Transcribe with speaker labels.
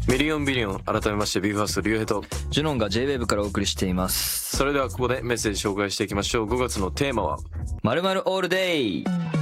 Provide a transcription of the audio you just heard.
Speaker 1: ミリオンビリオン、改めましてビーフハウスリュウヘイと
Speaker 2: ジュノンが JWAVE からお送りしています。
Speaker 1: それではここでメッセージ紹介していきましょう。5月のテーマは
Speaker 2: 〇〇オールデイ。